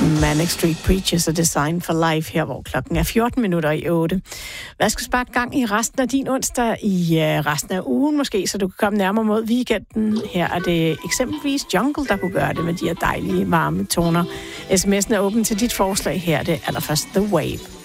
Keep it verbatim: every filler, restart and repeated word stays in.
Manic Street Preachers og Design for Life her, hvor klokken er fjorten minutter i otte. Hvad skal sparke gang i resten af din onsdag i uh, resten af ugen måske, så du kan komme nærmere mod weekenden. Her er det eksempelvis Jungle, der kunne gøre det med de her dejlige varme toner. S M S'en er åben til dit forslag her. Det er allerførst The Wave.